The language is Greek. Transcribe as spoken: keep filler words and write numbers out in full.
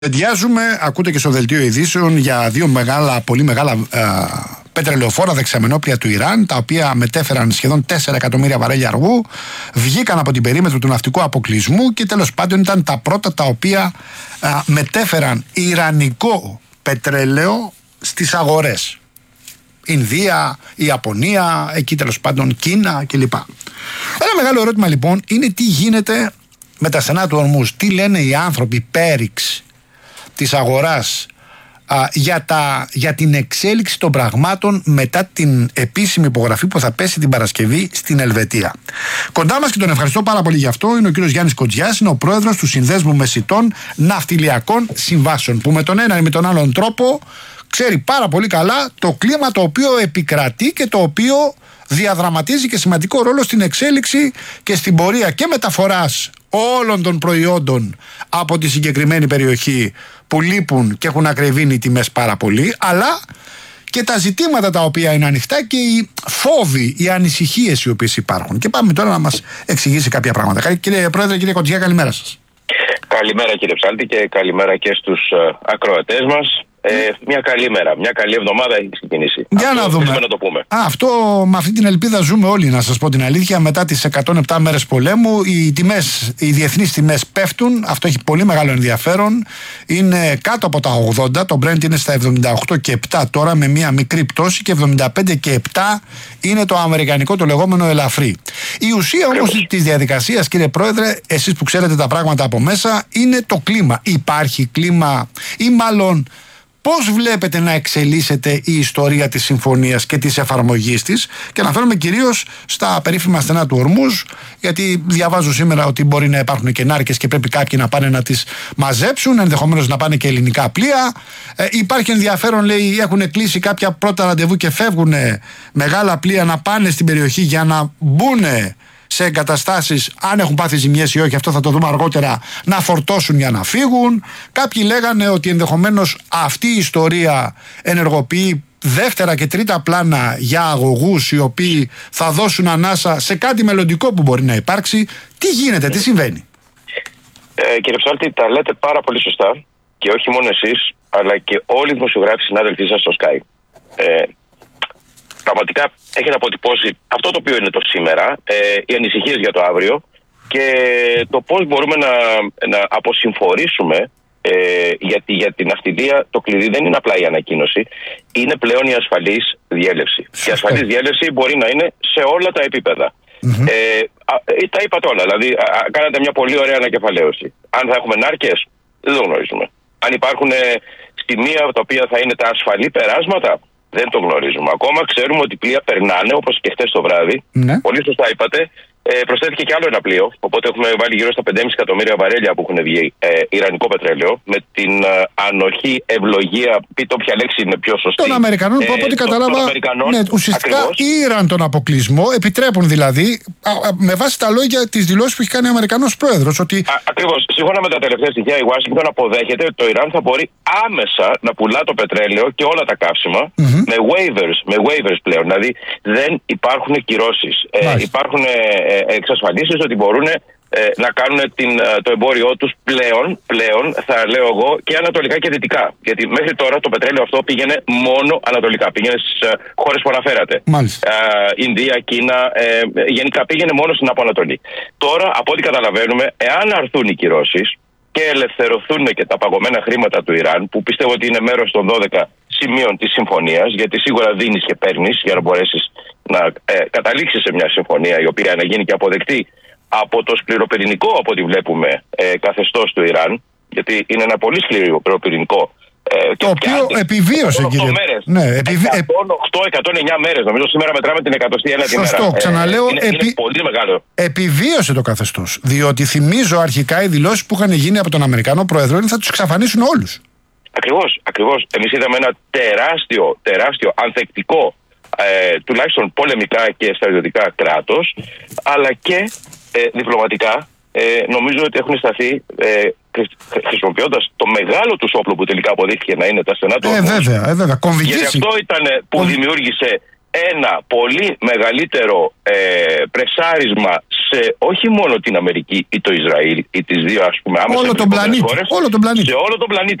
Κουβεντιάζουμε, ακούτε και στο δελτίο ειδήσεων, για δύο μεγάλα, πολύ μεγάλα α, πετρελαιοφόρα δεξαμενόπλια του Ιράν, τα οποία μετέφεραν σχεδόν τέσσερα εκατομμύρια βαρέλια αργού, βγήκαν από την περίμετρο του ναυτικού αποκλεισμού και τέλος πάντων ήταν τα πρώτα τα οποία α, μετέφεραν ιρανικό πετρέλαιο στις αγορές. Ινδία, Ιαπωνία, εκεί τέλος πάντων Κίνα κλπ. Ένα μεγάλο ερώτημα λοιπόν είναι τι γίνεται με τα στενά του Ορμούζ. Τι λένε οι άνθρωποι πέριξ της αγοράς α, για, τα, για την εξέλιξη των πραγμάτων μετά την επίσημη υπογραφή που θα πέσει την Παρασκευή στην Ελβετία. Κοντά μας, και τον ευχαριστώ πάρα πολύ γι' αυτό, είναι ο κύριος Γιάννης Κοντζιάς, είναι ο πρόεδρος του Συνδέσμου Μεσιτών Ναυτιλιακών Συμβάσεων, που με τον ένα ή με τον άλλον τρόπο ξέρει πάρα πολύ καλά το κλίμα το οποίο επικρατεί και το οποίο διαδραματίζει και σημαντικό ρόλο στην εξέλιξη και στην πορεία και μεταφοράς όλων των προϊόντων από τη συγκεκριμένη περιοχή που λείπουν και έχουν ακρεβίνει οι τιμές πάρα πολύ, αλλά και τα ζητήματα τα οποία είναι ανοιχτά και οι φόβοι, οι ανησυχίες οι οποίες υπάρχουν. Και πάμε τώρα να μας εξηγήσει κάποια πράγματα. Κύριε Πρόεδρε, κύριε Κοντζιά, καλημέρα σας. Καλημέρα κύριε Ψάλτη και καλημέρα και στους uh, ακροατές μας. Ε, μια καλή μέρα, μια καλή εβδομάδα έχει ξεκινήσει. Για αυτό να δούμε. Να το πούμε. Α, αυτό, με αυτή την ελπίδα ζούμε όλοι, να σας πω την αλήθεια. Μετά τις εκατόν επτά μέρες πολέμου, οι τιμές, οι διεθνείς τιμές πέφτουν. Αυτό έχει πολύ μεγάλο ενδιαφέρον. Είναι κάτω από τα ογδόντα. Το Brent είναι στα εβδομήντα οκτώ και επτά τώρα, με μια μικρή πτώση, και εβδομήντα πέντε και επτά είναι το αμερικανικό, το λεγόμενο ελαφρύ. Η ουσία όμως της διαδικασίας, κύριε Πρόεδρε, εσείς που ξέρετε τα πράγματα από μέσα, είναι το κλίμα. Υπάρχει κλίμα, ή μάλλον πώς βλέπετε να εξελίσσεται η ιστορία της συμφωνίας και της εφαρμογής της, και αναφέρομαι κυρίως στα περίφημα στενά του Ορμούζ, γιατί διαβάζω σήμερα ότι μπορεί να υπάρχουν και νάρκες και πρέπει κάποιοι να πάνε να τις μαζέψουν, ενδεχομένως να πάνε και ελληνικά πλοία. Ε, υπάρχει ενδιαφέρον, λέει, έχουν κλείσει κάποια πρώτα ραντεβού και φεύγουν μεγάλα πλοία να πάνε στην περιοχή για να μπουν σε εγκαταστάσεις, αν έχουν πάθει ζημιές ή όχι, αυτό θα το δούμε αργότερα, να φορτώσουν για να φύγουν. Κάποιοι λέγανε ότι ενδεχομένως αυτή η ιστορία ενεργοποιεί δεύτερα και τρίτα πλάνα για αγωγούς οι οποίοι θα δώσουν ανάσα σε κάτι μελλοντικό που μπορεί να υπάρξει. Τι γίνεται, τι συμβαίνει? Ε, κύριε Ψάλτη, τα λέτε πάρα πολύ σωστά, και όχι μόνο εσείς, αλλά και όλοι οι δημοσιογράφοι συνάδελφοί σας στο Sky. Ε, Πραγματικά έχετε αποτυπώσει αυτό το οποίο είναι το σήμερα, ε, οι ανησυχίες για το αύριο και το πώς μπορούμε να, να αποσυμφορήσουμε, ε, γιατί για την ναυτιλία το κλειδί δεν είναι απλά η ανακοίνωση, είναι πλέον η ασφαλής διέλευση. Η ασφαλής διέλευση μπορεί να είναι σε όλα τα επίπεδα. Mm-hmm. Ε, α, τα είπατε όλα, δηλαδή α, α, κάνατε μια πολύ ωραία ανακεφαλαίωση. Αν θα έχουμε νάρκες, δεν το γνωρίζουμε. Αν υπάρχουν ε, σημεία τα οποία θα είναι τα ασφαλή περάσματα, δεν το γνωρίζουμε. Ακόμα ξέρουμε ότι πλοία περνάνε, όπως και χτες το βράδυ. Ναι. Πολύ σωστά είπατε. Ε, προσθέθηκε και άλλο ένα πλοίο. Οπότε έχουμε βάλει γύρω στα πέντε κόμμα πέντε εκατομμύρια βαρέλια που έχουν βγει ε, ιρανικό πετρέλαιο. Με την ε, ανοχή, ευλογία, πείτε όποια λέξη είναι πιο σωστή. Των Αμερικανών, που από ό,τι κατάλαβα. Ναι, ουσιαστικά ήραν τον αποκλεισμό, επιτρέπουν δηλαδή, α, α, με βάση τα λόγια της δηλώσης που έχει κάνει ο Αμερικανός πρόεδρος. Ότι... Ακριβώς. Σύμφωνα με τα τελευταία στοιχεία, η Ουάσιγκτον αποδέχεται ότι το Ιράν θα μπορεί άμεσα να πουλά το πετρέλαιο και όλα τα καύσιμα mm-hmm. με waivers, με waivers πλέον. Δηλαδή δεν υπάρχουν κυρώσεις. Ε, υπάρχουν ε, εξασφαλίσεις ότι μπορούν ε, να κάνουν την, το εμπόριό τους πλέον, πλέον, θα λέω εγώ, και ανατολικά και δυτικά. Γιατί μέχρι τώρα το πετρέλαιο αυτό πήγαινε μόνο ανατολικά. Πήγαινε στις ε, χώρες που αναφέρατε. Ε, Ινδία, Κίνα, ε, γενικά πήγαινε μόνο στην Αποανατολή. Τώρα, από ό,τι καταλαβαίνουμε, εάν αρθούν οι κυρώσεις και ελευθερωθούν και τα παγωμένα χρήματα του Ιράν, που πιστεύω ότι είναι μέρος των δώδεκα σημείων της συμφωνίας, γιατί σίγουρα δίνεις και παίρνεις για να μπορέσεις να ε, καταλήξεις σε μια συμφωνία η οποία να γίνει και αποδεκτή από το σκληροπυρηνικό, από ό,τι βλέπουμε, ε, καθεστώς του Ιράν, γιατί είναι ένα πολύ σκληροπυρηνικό. Ε, το οποίο επιβίωσε, κύριε. Ναι, επιβί... εκατόν οκτώ με εκατόν εννιά μέρες. Νομίζω σήμερα μετράμε την εκατοστή ένατη μέρα. Σωστό, ξαναλέω. Ε, είναι, επι... είναι πολύ μεγάλο. Επιβίωσε το καθεστώς. Διότι θυμίζω αρχικά οι δηλώσεις που είχαν γίνει από τον Αμερικανό Πρόεδρο είναι θα τους εξαφανίσουν όλους. Ακριβώς, ακριβώς. Εμείς είδαμε ένα τεράστιο, τεράστιο, ανθεκτικό, ε, τουλάχιστον πολεμικά και στρατιωτικά κράτος, αλλά και ε, διπλωματικά. Ε, νομίζω ότι έχουν σταθεί ε, χρησιμοποιώντας το μεγάλο τους όπλο που τελικά αποδείχθηκε να είναι τα στενά του ε, Ορμούζ. Βέβαια, ε, βέβαια. Γιατί αυτό ήταν που Κομ... δημιούργησε ένα πολύ μεγαλύτερο ε, πρεσάρισμα σε όχι μόνο την Αμερική ή το Ισραήλ ή τις δύο, ας πούμε, άμεσα όλο τον πλανήτη, χώρες, όλο τον πλανήτη. σε όλο τον πλανήτη.